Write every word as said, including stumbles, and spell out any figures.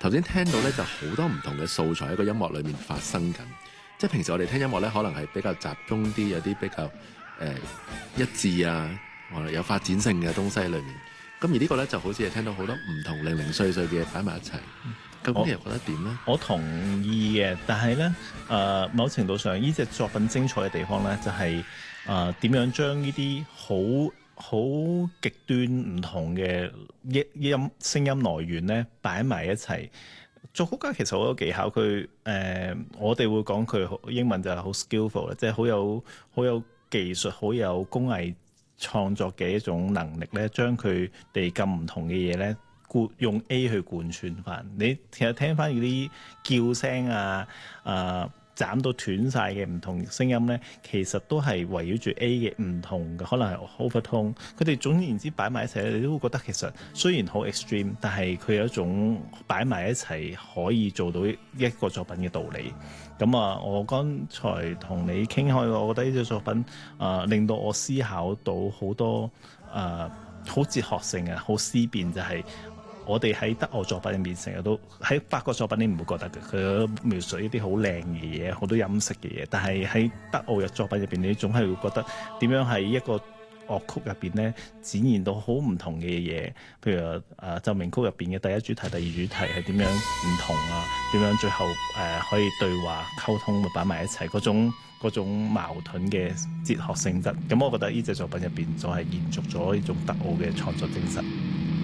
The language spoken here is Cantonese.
頭先聽到咧就好多唔同嘅素材喺個音樂裏面發生緊，即係平時我哋聽音樂咧可能係比較集中啲，有啲比較誒、呃、一致啊，或者有發展性嘅東西喺裏面。咁而呢個咧就好似係聽到好多唔同零零碎碎嘅嘢擺埋一齊。究竟你又覺得點咧？ 我同意嘅，但係咧誒，某程度上呢隻作品精彩嘅地方咧，就係誒點樣將呢啲好好極端唔同嘅音音聲音來源咧擺埋一齊。作曲家其實好有技巧，佢誒、呃、我哋會講佢英文就係好 skillful 啦，即係好有好有技術、好有工藝創作嘅一種能力咧，將佢哋咁唔同嘅嘢咧，用 A 去貫穿翻。你其實聽翻嗰啲叫聲啊、啊斬到斷晒嘅唔同聲音咧，其實都係圍繞住 A 嘅唔同嘅，可能係 overtone。佢哋總言之擺埋一齊，你都會覺得其實雖然好 extreme，但係佢有一種擺埋一齊可以做到一個作品嘅道理。咁啊，我剛才同你傾開，我覺得呢隻作品啊、呃，令到我思考到好多啊，好、呃、哲學性嘅，好思辨，就係、是。我哋喺德奧作品入面成日都喺法國作品你唔會覺得嘅，佢描述一啲好靚嘅嘢，好多音色嘅嘢。但係喺德奧嘅作品入邊，你總係會覺得點樣喺一個樂曲入邊咧展現到好唔同嘅嘢。譬如誒、呃、奏鳴曲入邊嘅第一主題、第二主題係點樣唔同啊？點樣最後誒、呃、可以對話溝通擺埋一齊嗰種嗰種矛盾嘅哲學性質。咁我覺得呢隻作品入邊就係延續咗呢種德奧嘅創作精神。